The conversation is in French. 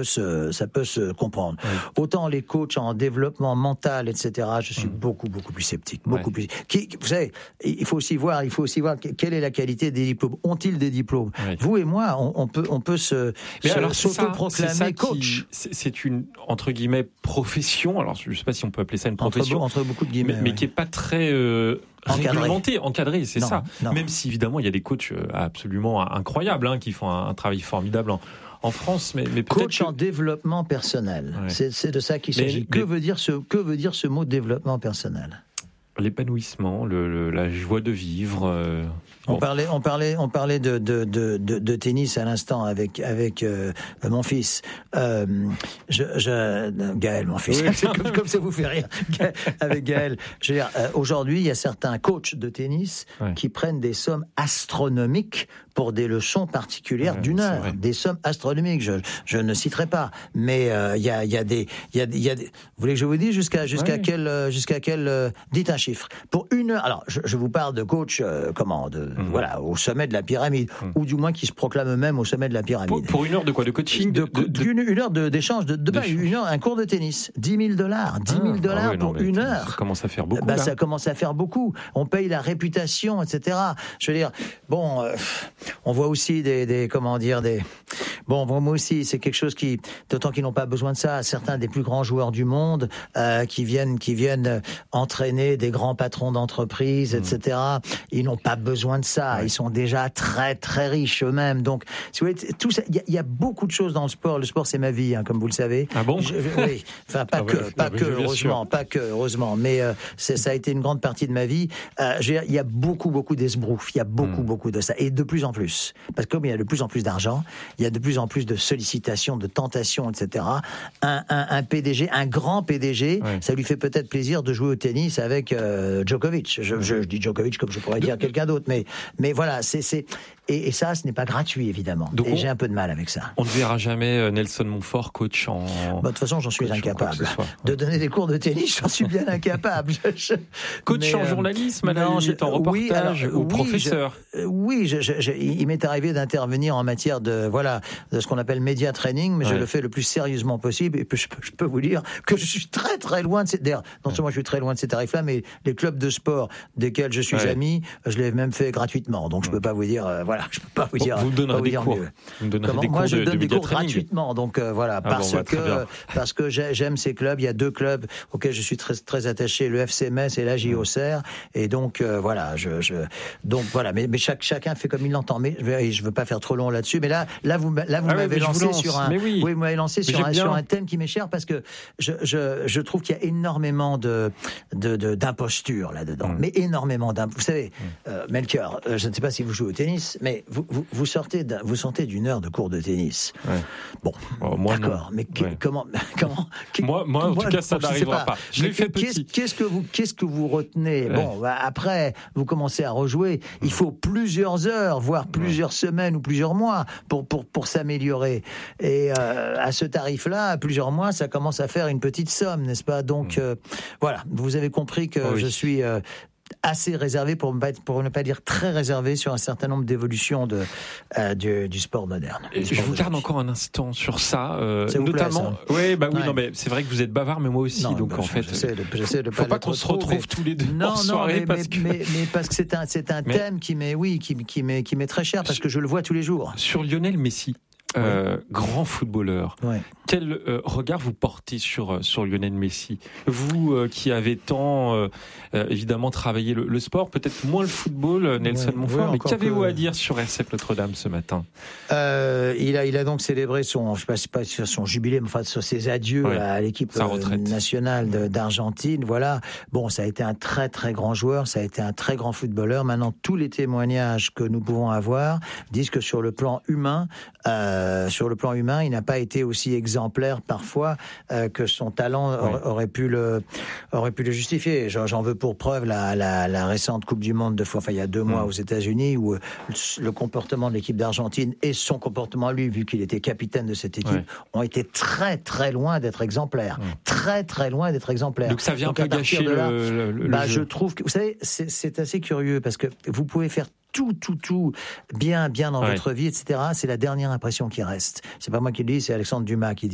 se comprendre. Oui. Autant les coachs en développement mental, etc., je suis beaucoup plus sceptique. Plus. Vous savez, il faut aussi voir quelle est la qualité des diplômes. Ont-ils des diplômes ? Vous et moi, on peut s'autoproclamer coach. C'est une, entre guillemets, profession. Alors, je ne sais pas si on peut appeler ça une profession. Entre beaucoup de guillemets. Mais qui n'est pas très réglementé, encadré, c'est ça. Non. Même si, évidemment, il y a des coachs absolument incroyables qui font un travail formidable en France, mais peut-être coach en développement personnel. Ouais. C'est de ça qu'il s'agit. Que veut dire ce mot développement personnel ? L'épanouissement, la joie de vivre. On parlait de tennis à l'instant avec mon fils. Gaël, mon fils. Oui. comme ça vous fait rire. Avec Gaël. Je veux dire, aujourd'hui, il y a certains coachs de tennis qui prennent des sommes astronomiques pour des leçons particulières d'une heure. Des sommes astronomiques. Je ne citerai pas. Mais il y a des. Vous voulez que je vous dise jusqu'à quel dites un chiffre. Pour une heure. Alors, je vous parle de coach voilà, au sommet de la pyramide, ou du moins qui se proclament eux-mêmes au sommet de la pyramide. Pour une heure de quoi ? De coaching une heure d'échange, un cours de tennis. $10,000. $10,000 pour une heure. Ça commence à faire beaucoup. Ça commence à faire beaucoup. On paye la réputation, etc. Je veux dire, on voit aussi moi aussi, c'est quelque chose d'autant qu'ils n'ont pas besoin de ça, certains des plus grands joueurs du monde, qui viennent entraîner des grands patrons d'entreprise, etc. Ils n'ont pas besoin de ça. Ils sont déjà très, très riches eux-mêmes. Donc, si vous voulez, tout ça, il y a beaucoup de choses dans le sport. Le sport, c'est ma vie, comme vous le savez. Ah bon ? Oui. Enfin, pas que, heureusement. Mais ça a été une grande partie de ma vie. Il y a beaucoup d'esbrouf. Il y a beaucoup de ça. Et de plus en plus. Parce que comme il y a de plus en plus d'argent, il y a de plus en plus de sollicitations, de tentations, etc. Un PDG, un grand PDG, ça lui fait peut-être plaisir de jouer au tennis avec Djokovic. Je dis Djokovic comme je pourrais dire quelqu'un d'autre, mais voilà, et ça, ce n'est pas gratuit, évidemment. Donc et j'ai un peu de mal avec ça. On ne verra jamais Nelson Montfort coach en... De toute façon, j'en suis incapable. De donner des cours de tennis, j'en suis bien incapable. Coach en journalisme, en reportage ou professeur. Il m'est arrivé d'intervenir en matière de ce qu'on appelle média training, mais je le fais le plus sérieusement possible. Et je peux vous dire que je suis très très loin de ces... D'ailleurs, non seulement je suis très loin de ces tarifs-là, mais les clubs de sport desquels je suis ami, je l'ai même fait gratuitement. Donc je peux pas vous dire... je peux pas vous dire. Vous donnerez des cours. Moi, je donne des cours gratuitement. Donc parce que j'aime ces clubs. Il y a 2 clubs auxquels je suis très très attaché, le FC Metz et l'AJ Auxerre. Et donc mais chacun fait comme il l'entend. Mais je veux pas faire trop long là-dessus. Mais là vous m'avez lancé sur un. Vous m'avez lancé sur un thème qui m'est cher parce que je trouve qu'il y a énormément d'imposture là-dedans. Mais énormément d'imposture. Vous savez, Melchior, je ne sais pas si vous jouez au tennis, mais vous sortez d'une heure de cours de tennis. Bon, moi, d'accord, mais comment moi, en tout cas, ça n'arrivera pas. Je l'ai fait petit. Qu'est-ce que vous retenez ? Bon, après, vous commencez à rejouer. Il faut plusieurs heures, voire plusieurs semaines ou plusieurs mois pour s'améliorer. Et à ce tarif-là, plusieurs mois, ça commence à faire une petite somme, n'est-ce pas ? Donc, voilà, vous avez compris que je suis... assez réservé, pour ne pas dire très réservé, sur un certain nombre d'évolutions du sport moderne. Je vous garde encore un instant sur ça, notamment. Plaît, ça. Non, mais c'est vrai que vous êtes bavard, mais moi aussi. Donc en fait, j'essaie de faut pas qu'on se retrouve tous les deux en soirée, parce que c'est un thème qui m'est très cher, parce que je le vois tous les jours. Sur Lionel Messi. Grand footballeur. Quel regard vous portez sur Lionel Messi ? Vous qui avez tant évidemment travaillé le sport, peut-être moins le football, Nelson Montfort, mais qu'avez-vous à dire sur RCF Notre-Dame ce matin ? Il a donc célébré son jubilé, mais enfin sur ses adieux à l'équipe nationale d'Argentine. Voilà. Bon, ça a été un très très grand joueur, ça a été un très grand footballeur. Maintenant, tous les témoignages que nous pouvons avoir disent que sur le plan humain, il n'a pas été aussi exemplaire parfois que son talent aurait pu le justifier. J'en veux pour preuve la récente Coupe du Monde il y a 2 mois aux États-Unis, où le comportement de l'équipe d'Argentine et son comportement lui, vu qu'il était capitaine de cette équipe, ont été très très loin d'être exemplaires. Très très loin d'être exemplaires. Donc ça vient un peu gâcher le jeu. Je trouve que, vous savez, c'est assez curieux, parce que vous pouvez faire tout bien dans votre vie, etc. C'est la dernière impression qui reste. C'est pas moi qui le dis, c'est Alexandre Dumas qui dit